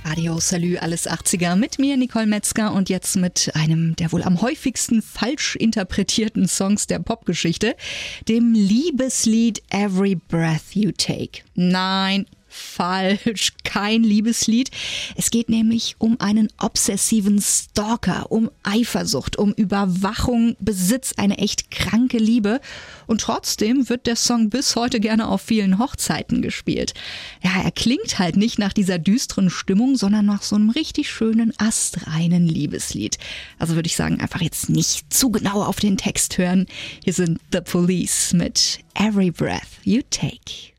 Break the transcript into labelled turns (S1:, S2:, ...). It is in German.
S1: Radio Salü, alles 80er mit mir, Nicole Metzger, und jetzt mit einem der wohl am häufigsten falsch interpretierten Songs der Popgeschichte, dem Liebeslied Every Breath You Take. Nein, falsch, kein Liebeslied. Es geht nämlich um einen obsessiven Stalker, um Eifersucht, um Überwachung, Besitz, eine echt kranke Liebe. Und trotzdem wird der Song bis heute gerne auf vielen Hochzeiten gespielt. Ja, er klingt halt nicht nach dieser düsteren Stimmung, sondern nach so einem richtig schönen, astreinen Liebeslied. Also würde ich sagen, einfach jetzt nicht zu genau auf den Text hören. Hier sind The Police mit Every Breath You Take.